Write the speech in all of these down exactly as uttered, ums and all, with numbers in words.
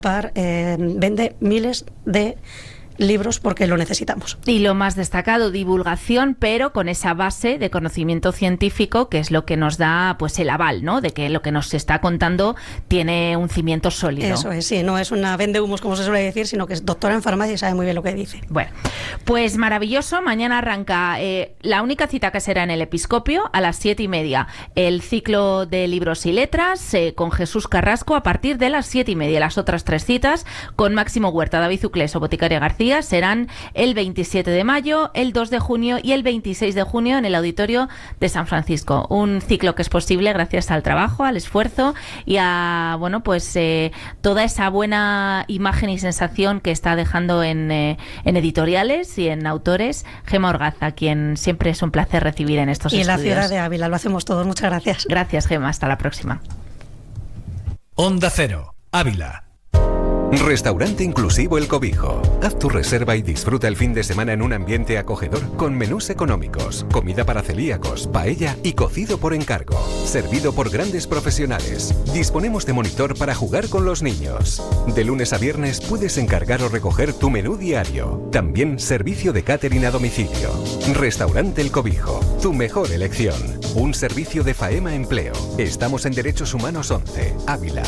Eh, vende miles de libros porque lo necesitamos. Y lo más destacado, divulgación, pero con esa base de conocimiento científico, que es lo que nos da pues el aval, ¿no? De que lo que nos está contando tiene un cimiento sólido. Eso es, sí, no es una vende humos como se suele decir, sino que es doctora en farmacia y sabe muy bien lo que dice. Bueno, pues maravilloso. Mañana arranca eh, la única cita que será en el Episcopio a las siete y media, el ciclo de libros y letras eh, con Jesús Carrasco a partir de las siete y media. Las otras tres citas con Máximo Huerta, David Zuclés o Boticaria García serán el veintisiete de mayo, el dos de junio y el veintiséis de junio en el Auditorio de San Francisco. Un ciclo que es posible gracias al trabajo, al esfuerzo y a bueno pues eh, toda esa buena imagen y sensación que está dejando en, eh, en editoriales y en autores Gemma Orgaz, a quien siempre es un placer recibir en estos y estudios. Y en la ciudad de Ávila, lo hacemos todos. Muchas gracias. Gracias, Gemma. Hasta la próxima. Onda Cero, Ávila. Restaurante Inclusivo El Cobijo. Haz tu reserva y disfruta el fin de semana en un ambiente acogedor con menús económicos, comida para celíacos, paella y cocido por encargo. Servido por grandes profesionales. Disponemos de monitor para jugar con los niños. De lunes a viernes puedes encargar o recoger tu menú diario. También servicio de catering a domicilio. Restaurante El Cobijo. Tu mejor elección. Un servicio de Faema Empleo. Estamos en Derechos Humanos once, Ávila.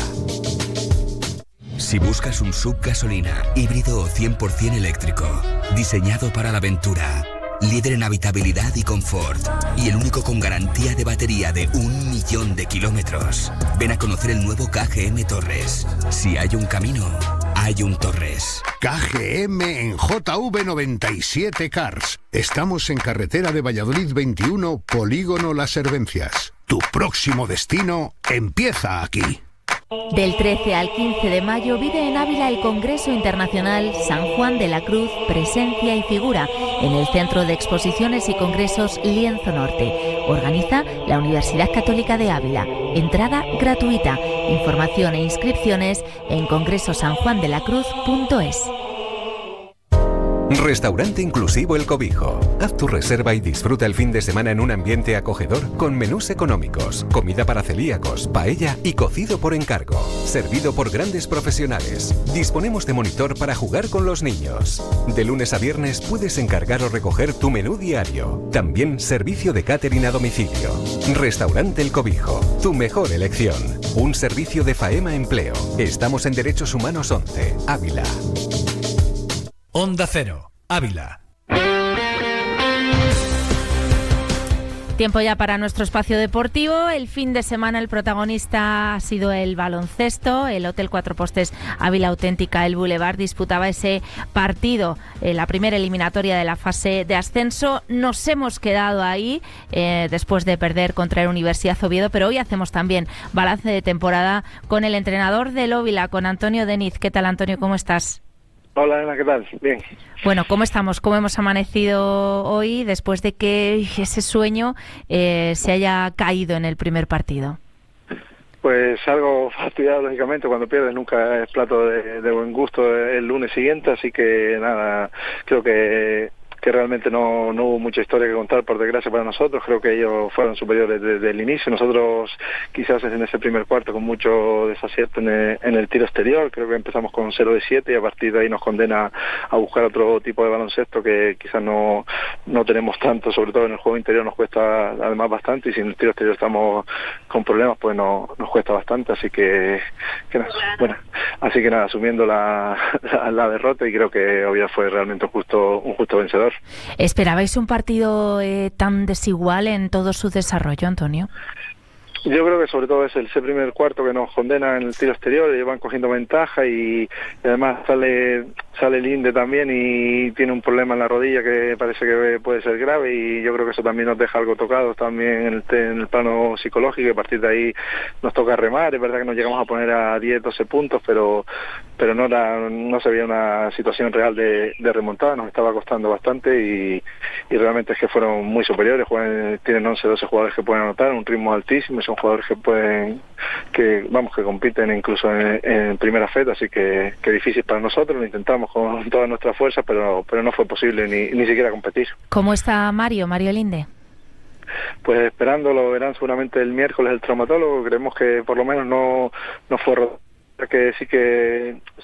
Si buscas un sub gasolina, híbrido o cien por ciento eléctrico, diseñado para la aventura, líder en habitabilidad y confort, y el único con garantía de batería de un millón de kilómetros, ven a conocer el nuevo K G M Torres. Si hay un camino, hay un Torres. K G M en J V noventa y siete Cars. Estamos en carretera de Valladolid veintiuno, Polígono Las Servencias. Tu próximo destino empieza aquí. Del trece al quince de mayo vive en Ávila el Congreso Internacional San Juan de la Cruz, Presencia y Figura, en el Centro de Exposiciones y Congresos Lienzo Norte. Organiza la Universidad Católica de Ávila. Entrada gratuita. Información e inscripciones en congreso san juan de la cruz punto es. Restaurante Inclusivo El Cobijo. Haz tu reserva y disfruta el fin de semana en un ambiente acogedor con menús económicos, comida para celíacos, paella y cocido por encargo. Servido por grandes profesionales. Disponemos de monitor para jugar con los niños. De lunes a viernes puedes encargar o recoger tu menú diario. También servicio de catering a domicilio. Restaurante El Cobijo. Tu mejor elección. Un servicio de Faema Empleo. Estamos en Derechos Humanos once, Ávila. Onda Cero, Ávila. Tiempo ya para nuestro espacio deportivo. El fin de semana el protagonista ha sido el baloncesto. El Hotel Cuatro Postes Ávila Auténtica, el Boulevard, disputaba ese partido, eh, la primera eliminatoria de la fase de ascenso. Nos hemos quedado ahí eh, después de perder contra el Universidad Oviedo, pero hoy hacemos también balance de temporada con el entrenador del Ávila, con Antonio Deniz. ¿Qué tal, Antonio? ¿Cómo estás? Hola, Ana, ¿qué tal? Bien. Bueno, ¿cómo estamos? ¿Cómo hemos amanecido hoy después de que ese sueño eh, se haya caído en el primer partido? Pues algo fastidiado, lógicamente. Cuando pierdes nunca es plato de, de buen gusto el lunes siguiente, así que nada, creo que... que realmente no, no hubo mucha historia que contar, por desgracia, para nosotros. Creo que ellos fueron superiores desde el inicio. Nosotros quizás en ese primer cuarto con mucho desacierto en el, en el tiro exterior. Creo que empezamos con cero de siete y a partir de ahí nos condena a buscar otro tipo de baloncesto que quizás no, no tenemos tanto, sobre todo en el juego interior nos cuesta además bastante, y si en el tiro exterior estamos con problemas pues no, nos cuesta bastante, así que, que nada, bueno, así que nada, asumiendo la, la, la derrota, y creo que Oviedo fue realmente un justo, un justo vencedor. ¿Esperabais un partido eh, tan desigual en todo su desarrollo, Antonio? Yo creo que sobre todo es ese primer cuarto que nos condena en el tiro exterior, y van cogiendo ventaja, y, y además sale sale Linde también y tiene un problema en la rodilla que parece que puede ser grave, y yo creo que eso también nos deja algo tocado también en el, en el plano psicológico, y a partir de ahí nos toca remar. Es verdad que nos llegamos a poner a diez, doce puntos, pero pero no era, no se veía una situación real de, de remontada, nos estaba costando bastante, y, y realmente es que fueron muy superiores. Juegan, tienen once, doce jugadores que pueden anotar, un ritmo altísimo, son jugadores que pueden, que vamos, que compiten incluso en, en primera feta, así que, que difícil para nosotros. Lo intentamos con todas nuestras fuerzas, pero pero no fue posible ni, ni siquiera competir. ¿Cómo está Mario, Mario Linde? Pues esperando, lo verán seguramente el miércoles el traumatólogo. Creemos que por lo menos no, no fue, que sí que